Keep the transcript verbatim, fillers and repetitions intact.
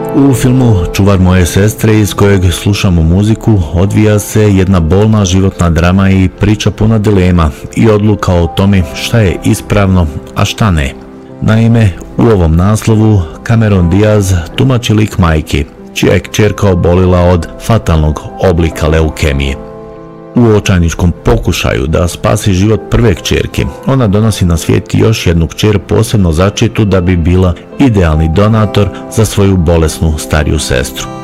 U filmu Čuvar moje sestre, iz kojeg slušamo muziku, odvija se jedna bolna životna drama i priča puna dilema i odluka o tome šta je ispravno, a šta ne. Naime, u ovom naslovu Cameron Diaz tumači lik majke, čija je kćerka obolila od fatalnog oblika leukemije. U očajničkom pokušaju da spasi život prve kćerke, ona donosi na svijet još jednu kćer posebno začetu da bi bila idealni donator za svoju bolesnu stariju sestru.